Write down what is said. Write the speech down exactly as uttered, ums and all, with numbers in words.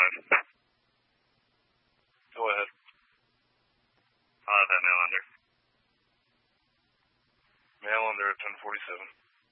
five. Go ahead. Uh, that mail under. Mail under at ten forty-seven.